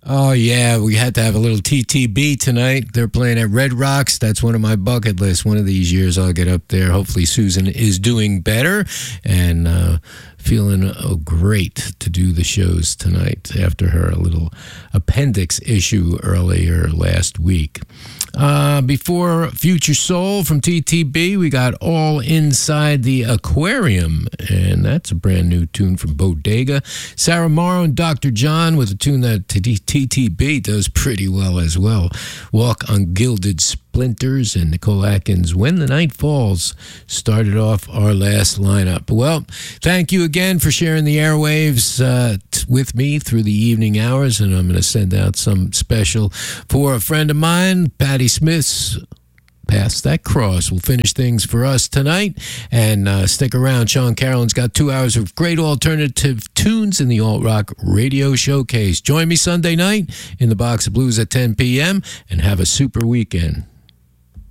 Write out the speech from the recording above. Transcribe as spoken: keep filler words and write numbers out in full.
Oh, yeah, we had to have a little T T B tonight. They're playing at Red Rocks. That's one of my bucket lists. One of these years I'll get up there. Hopefully Susan is doing better and uh, feeling oh, great to do the shows tonight after her little appendix issue earlier last week. Uh, before Future Soul from T T B, we got All Inside the Aquarium, and that's a brand new tune from Bodega. Sarah Morrow and Doctor John with a tune that T T B does pretty well as well. Walk on Gilded Splinters, and Nicole Atkins, When the Night Falls, started off our last lineup. Well, thank you again for sharing the airwaves uh, t- with me through the evening hours, and I'm going to send out some special for a friend of mine, Patty Smith's Pass That Cross will finish things for us tonight. And uh, stick around. Sean Carroll's got two hours of great alternative tunes in the Alt Rock Radio Showcase. Join me Sunday night in the Box of Blues at ten p.m. and have a super weekend.